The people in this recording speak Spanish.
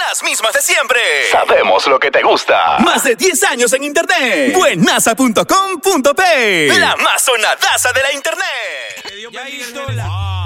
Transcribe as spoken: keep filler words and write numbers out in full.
Las mismas de siempre. Sabemos lo que te gusta. Más de diez años en internet. Buenaza punto com punto pe. La más sonadaza de la internet. Ya hizo la...